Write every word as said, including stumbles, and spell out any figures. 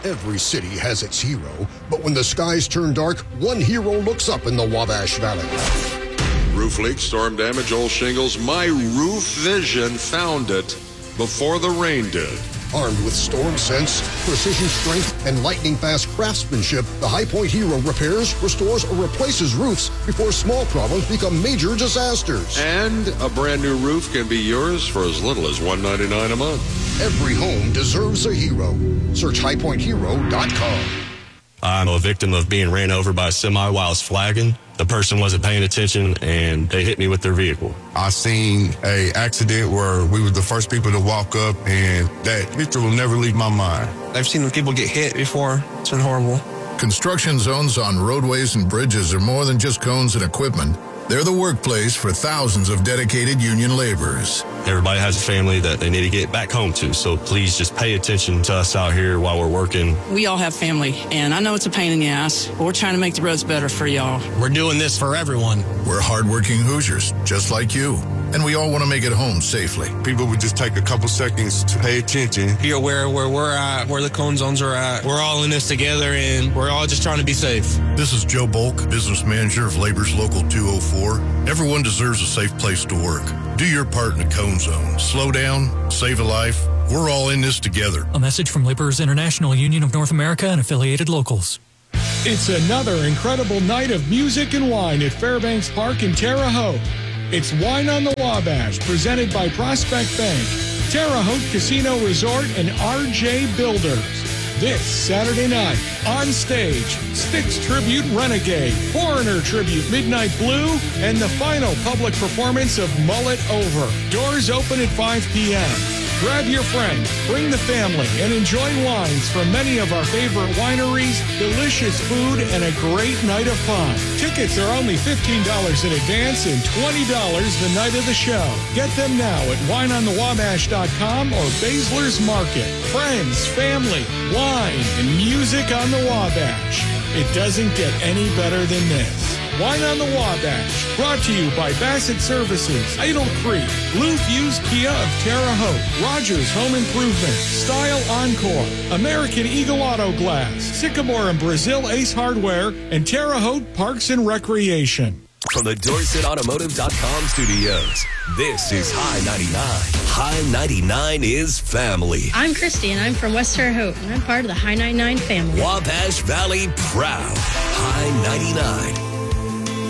Every city has its hero, but when the skies turn dark, one hero looks up in the Wabash Valley. Roof leak, storm damage, old shingles. My Roof Vision found it before the rain did. Armed with storm sense, precision strength, and lightning-fast craftsmanship, the High Point Hero repairs, restores, or replaces roofs before small problems become major disasters. And a brand new roof can be yours for as little as one hundred ninety-nine dollars a month. Every home deserves a hero. Search high point hero dot com. I'm a victim of being ran over by a semi while I was flagging. The person wasn't paying attention, and they hit me with their vehicle. I seen a accident where we were the first people to walk up, and that picture will never leave my mind. I've seen people get hit before. It's been horrible. Construction zones on roadways and bridges are more than just cones and equipment. They're the workplace for thousands of dedicated union laborers. Everybody has a family that they need to get back home to, so please just pay attention to us out here while we're working. We all have family, and I know it's a pain in the ass, but we're trying to make the roads better for y'all. We're doing this for everyone. We're hardworking Hoosiers, just like you, and we all want to make it home safely. People would just take a couple seconds to pay attention. Be aware where we're at, where the cone zones are at. We're all in this together, and we're all just trying to be safe. This is Joe Bulk, business manager of Labor's Local two oh four. Everyone deserves a safe place to work. Do your part in the cone zone. Slow down, save a life. We're all in this together. A message from Laborers International Union of North America and affiliated locals. It's another incredible night of music and wine at Fairbanks Park in Terre Haute. It's Wine on the Wabash, presented by Prospect Bank, Terre Haute Casino Resort, and R J Builders. This Saturday night, on stage, Styx Tribute Renegade, Foreigner Tribute Midnight Blue, and the final public performance of Mullet Over. Doors open at five p.m. Grab your friends, bring the family, and enjoy wines from many of our favorite wineries, delicious food, and a great night of fun. Tickets are only fifteen dollars in advance and twenty dollars the night of the show. Get them now at wine on the wabash dot com or Baszler's Market. Friends, family, wine, and music on the Wabash. It doesn't get any better than this. Wine on the Wabash, brought to you by Bassett Services, Idle Creek, Blue Fuse Kia of Terre Haute, Rogers Home Improvement, Style Encore, American Eagle Auto Glass, Sycamore and Brazil Ace Hardware, and Terre Haute Parks and Recreation. From the Dorset Automotive dot com studios, this is High ninety-nine. High ninety-nine is family. I'm Christy, and I'm from West Terre Haute, and I'm part of the High ninety-nine family. Wabash Valley proud. High ninety-nine.